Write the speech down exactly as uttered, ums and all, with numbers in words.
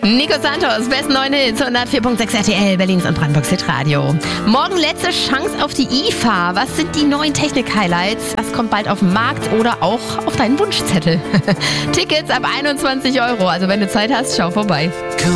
Nico Santos, besten neuen Hits, hundertvier Komma sechs R T L, Berlins und Brandenburgs Hitradio. Morgen letzte Chance auf die I F A. Was sind die neuen Technik-Highlights? Was kommt bald auf den Markt oder auch auf deinen Wunschzettel? Tickets ab einundzwanzig Euro. Also wenn du Zeit hast, schau vorbei.